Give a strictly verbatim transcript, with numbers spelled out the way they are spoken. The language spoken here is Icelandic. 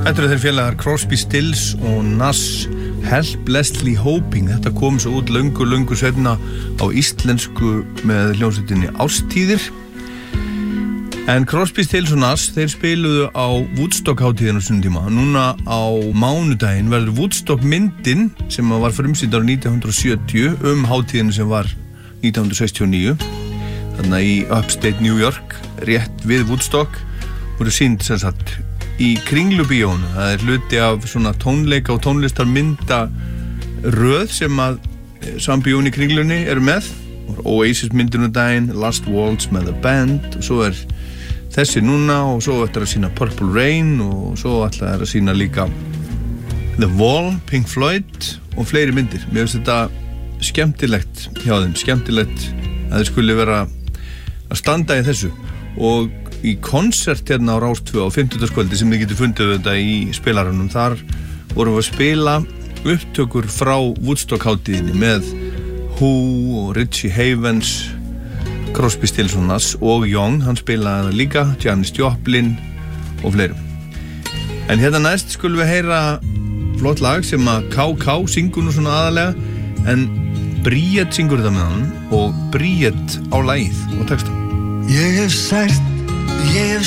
Þetta eru þeir félagar Crosby, Stills og Nash, Helplessly Hoping. Þetta kom svo út löngu, löngu seinna á íslensku með hljómsveitinni Ástíðir. En Crosby, Stills og Nash, þeir spiluðu á Woodstock hátíðinu á tíma. Núna á mánudaginn verður Woodstock myndin sem var frumsýnd árið nítján hundruð sjötíu um hátíðinu sem var nítján hundruð sextíu og níu. Þarna í Upstate New York, rétt við Woodstock, voru sýnd sem sagt í Kringlubíónu. Það er hluti af svona tónleika og tónlistarmynda röð sem að sambíón í Kringlunni eru með. Oasis myndinu daginn, Last Waltz með The Band og svo er þessi núna og svo ætlar að sína Purple Rain og svo ætlar að sína líka The Wall, Pink Floyd og fleiri myndir. Mér finnst þetta skemmtilegt hjá þeim, skemmtilegt að þeir skuli vera að standa í þessu og í konsert hérna á Rás tvö á fimmtudagskvöldi sem þið getur fundið þetta í spilarunum. Þar vorum við að spila upptökur frá Woodstock hátíðinni með Who og Richie Havens, Crosby, Stills og Nash og Young, hann spilaði það líka, Janis Joplin og fleirum. En hérna næst skulum við heyra flott lag sem að K K syngur nú svona aðalega, en Bríett syngur þetta með hann og Bríett á lagið og texta. Ég hef sært, ég hef